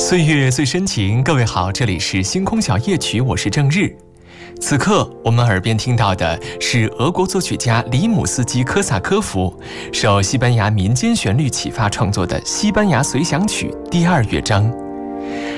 岁月最深情，各位好，这里是星空小夜曲，我是郑日。此刻我们耳边听到的是俄国作曲家里姆斯基科萨科夫受西班牙民间旋律启发创作的西班牙随想曲第2乐章。